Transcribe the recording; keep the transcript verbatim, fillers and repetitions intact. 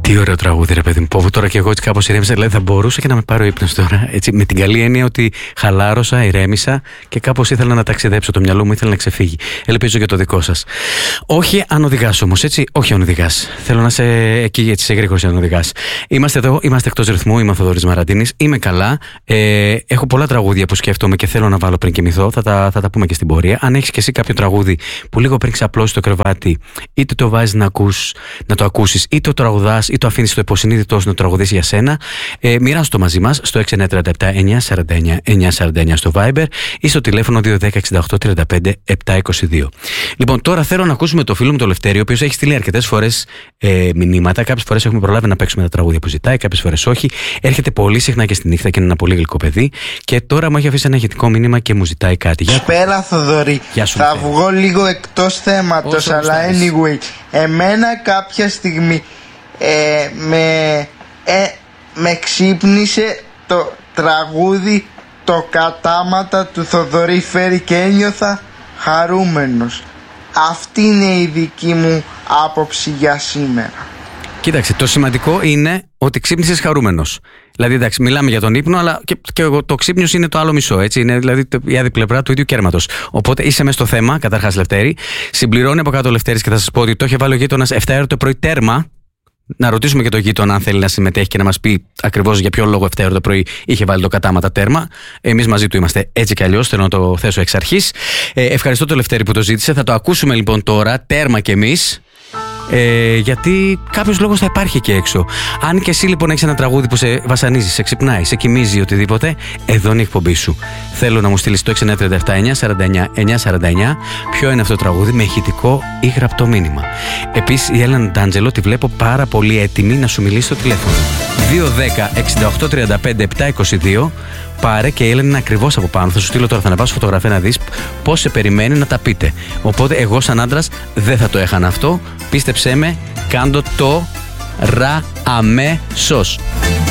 Τι ωραίο τραγούδι, ρε παιδί μου. Πω, τώρα και εγώ έτσι κάπως ηρέμησα. Δηλαδή θα μπορούσα και να με πάρει ο ύπνος τώρα. Έτσι, με την καλή έννοια ότι χαλάρωσα, ηρέμησα και κάπως ήθελα να ταξιδέψω. Το μυαλό μου ήθελε να ξεφύγει. Ελπίζω για το δικό σας. Όχι αν οδηγάς όμως, έτσι. Όχι αν οδηγάς. Θέλω να είσαι εκεί, έτσι, σε γρήγορη αν οδηγάς. Είμαστε εδώ, είμαστε εκτός ρυθμού. Είμαι ο Θοδωρής Μαραντίνης. Είμαι καλά. Ε, έχω πολλά τραγούδια που σκέφτομαι και θέλω να βάλω πριν κοιμηθώ. Θα τα, θα τα πούμε και στην πορεία. Αν έχεις και εσύ κάποιο τραγούδι που λίγο πριν ξαπλώσεις το κρεβάτι, είτε το βάζεις να, ακούς, να το ακούσεις, είτε το τραγουδάς, είτε το αφήνεις στο υποσυνείδητό σου να τραγουδήσει για σένα, ε, μοιράσου το μαζί μας στο έξι εννιά τρία επτά εννιά τέσσερα εννιά εννιά τέσσερα εννιά στο Viber ή στο τηλέφωνο δύο ένα μηδέν εξήντα οκτώ τριάντα πέντε επτακόσια είκοσι δύο. Λοιπόν, τώρα θέλω να ακούσουμε το φίλο μου το Λευτέρη, ο οποίος έχει στείλει αρκετές φορές ε, μηνύματα. Κάποιες φορές έχουμε προλάβει να παίξουμε τα τραγούδια που ζητάει, κάποιες φορές όχι. Έρχεται πολύ συχνά και στη νύχτα και είναι ένα πολύ γλυκό παιδί. Και τώρα μου έχει αφήσει ένα ηχητικό μήνυμα και μου ζητάει κάτι. Σπέρα, Θοδωρή. Θα βγω λίγο εκτός θέματος, αλλά anyway, εμένα κάποια στιγμή ε, με, ε, με ξύπνησε το τραγούδι «Το κατάματα» του Θοδωρή Φέρη και ένιωθα χαρούμενος. Αυτή είναι η δική μου άποψη για σήμερα. Κοίταξε, το σημαντικό είναι ότι ξύπνησες χαρούμενος. Δηλαδή, εντάξει, μιλάμε για τον ύπνο, αλλά και, και το ξύπνιος είναι το άλλο μισό. Έτσι, είναι δηλαδή η άλλη πλευρά του ίδιου κέρματος. Οπότε είσαι μέσα στο θέμα, καταρχάς, Λευτέρη. Συμπληρώνει από κάτω ο Λευτέρης και θα σας πω ότι το είχε βάλει ο γείτονας επτά ώρα το πρωί τέρμα. Να ρωτήσουμε και τον γείτονα αν θέλει να συμμετέχει και να μας πει ακριβώς για ποιο λόγο επτά ώρα το πρωί είχε βάλει το κατάματα τέρμα. Εμείς μαζί του είμαστε έτσι κι αλλιώς. Θέλω να το θέσω εξ αρχής. Ε, ευχαριστώ τον Λευτέρη που το ζήτησε. Θα το ακούσουμε λοιπόν τώρα, τέρμα κι εμείς. Ε, γιατί κάποιος λόγος θα υπάρχει εκεί έξω. Αν και εσύ λοιπόν έχεις ένα τραγούδι που σε βασανίζει, σε ξυπνάει, σε κοιμίζει, οτιδήποτε, εδώ είναι η εκπομπή σου. Θέλω να μου στείλεις το έξι εννιά τρία επτά εννιά τέσσερα εννιά εννιά τέσσερα εννιά ποιο είναι αυτό το τραγούδι με ηχητικό ή γραπτό μήνυμα. Επίσης η Έλενα Ντάντζελο τη βλέπω πάρα πολύ έτοιμη να σου μιλήσει στο τηλέφωνο. δύο ένα μηδέν εξήντα οκτώ τριάντα πέντε επτακόσια είκοσι δύο. Πάρε και η Έλενα είναι ακριβώς από πάνω. Θα σου στείλω τώρα, θα ανεβάσω φωτογραφία να δεις πώς σε περιμένει να τα πείτε. Οπότε εγώ σαν άντρας δεν θα το έχανα αυτό. Πίστεψέ με, κάντο το ρα αμέσως.